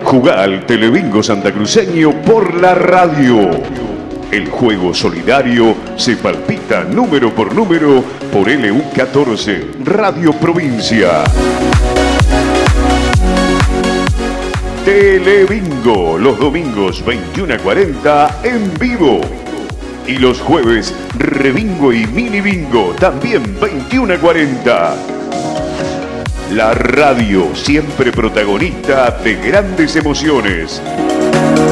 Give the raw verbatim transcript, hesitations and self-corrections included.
Jugá al Telebingo santacruceño por la radio. El juego solidario se palpita número por número por L U catorce, Radio Provincia. Telebingo, los domingos veintiuno a cuarenta en vivo. Y los jueves, Rebingo y Mini Bingo, también veintiuno a cuarenta. La radio, siempre protagonista de grandes emociones.